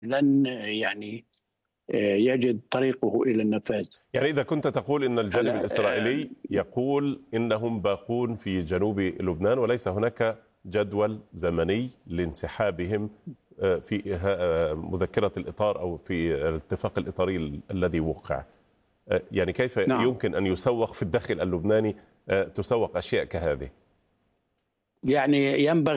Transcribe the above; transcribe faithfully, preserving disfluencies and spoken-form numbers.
لن يعني يجد طريقه إلى النفاذ. يعني إذا كنت تقول أن الجانب فلا الإسرائيلي يقول إنهم باقون في جنوب لبنان وليس هناك جدول زمني لانسحابهم في مذكرة الإطار أو في الاتفاق الإطاري الذي وقع، يعني كيف نعم. يمكن أن يسوق في الداخل اللبناني تسوق أشياء كهذه؟ يعني ينبغي